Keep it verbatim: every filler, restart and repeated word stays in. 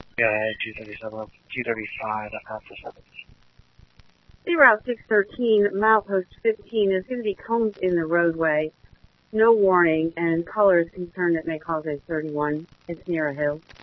Yeah, two thirty-seven, two thirty-five after seven. City Route six thirteen, milepost fifteen, is going to be cones in the roadway. No warning, and color is concerned it may cause a thirty-one. It's near a hill.